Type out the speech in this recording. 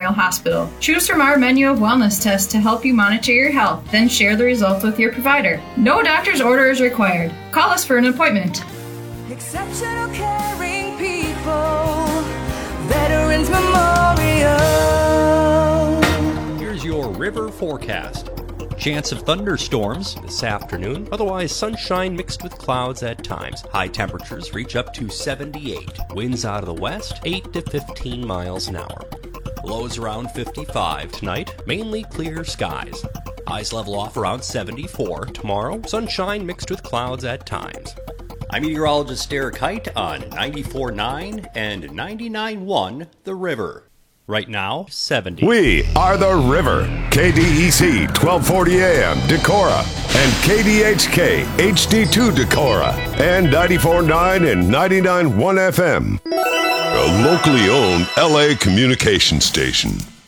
Memorial Hospital. Choose from our menu of wellness tests to help you monitor your health, then share the results with your provider. No doctor's order is required. Call us for an appointment. Exceptional caring people, Veterans Memorial. Here's your river forecast. Chance of thunderstorms this afternoon. Otherwise, sunshine mixed with clouds at times. High temperatures reach up to 78. Winds out of the west, 8 to 15 miles an hour. Lows around 55 tonight. Mainly clear skies. Highs level off around 74. Tomorrow, sunshine mixed with clouds at times. I'm meteorologist Derek Height on 94.9 and 99.1 The River. Right now, 70. We are The River. KDEC 1240 AM Decorah and KDHK HD2 Decorah and 94.9 and 99.1 FM. A locally owned LA communication station.